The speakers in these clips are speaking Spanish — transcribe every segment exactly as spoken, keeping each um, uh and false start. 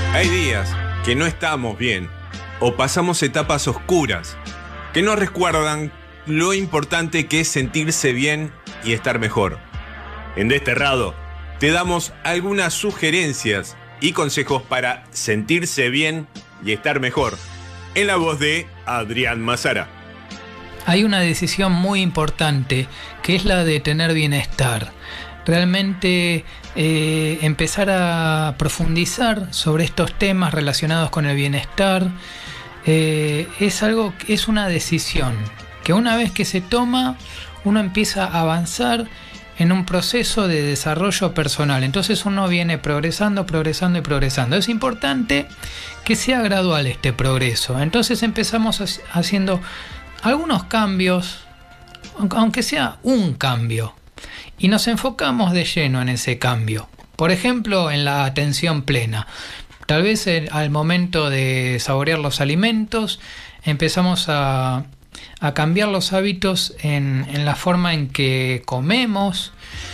Hay días que no estamos bien o pasamos etapas oscuras que nos recuerdan lo importante que es sentirse bien y estar mejor. En Desterrado te damos algunas sugerencias y consejos para sentirse bien y estar mejor, en la voz de Adrián Mazara. Hay una decisión muy importante que es la de tener bienestar. Realmente eh, empezar a profundizar sobre estos temas relacionados con el bienestar eh, es algo, es una decisión que una vez que se toma uno empieza a avanzar en un proceso de desarrollo personal. Entonces uno viene progresando, progresando y progresando. Es importante que sea gradual este progreso. Entonces empezamos haciendo algunos cambios, aunque sea un cambio, y nos enfocamos de lleno en ese cambio. Por ejemplo, en la atención plena. Tal vez el, al momento de saborear los alimentos, empezamos a, a cambiar los hábitos en, en la forma en que comemos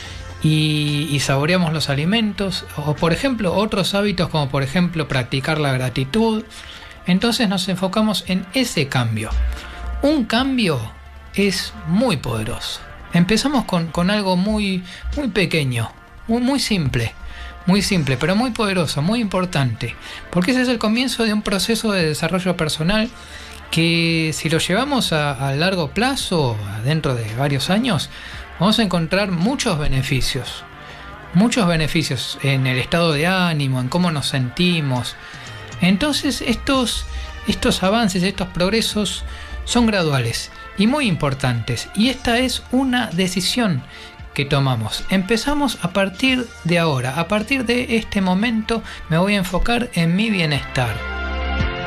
y, y saboreamos los alimentos. O, por ejemplo, otros hábitos como, por ejemplo, practicar la gratitud. Entonces nos enfocamos en ese cambio. Un cambio es muy poderoso. Empezamos con, con algo muy, muy pequeño, muy, muy simple, muy simple, pero muy poderoso, muy importante, porque ese es el comienzo de un proceso de desarrollo personal que si lo llevamos a, a largo plazo, dentro de varios años, vamos a encontrar muchos beneficios, muchos beneficios en el estado de ánimo, en cómo nos sentimos. Entonces estos, estos avances, estos progresos son graduales y muy importantes, y esta es una decisión que tomamos. Empezamos a partir de ahora, a partir de este momento me voy a enfocar en mi bienestar.